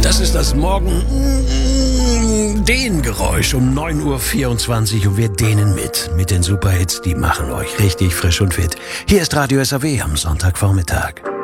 Das ist das Morgen-Dehn-Geräusch um 9:24 Uhr und wir dehnen mit den Superhits, die machen euch richtig frisch und fit. Hier ist Radio SAW am Sonntagvormittag.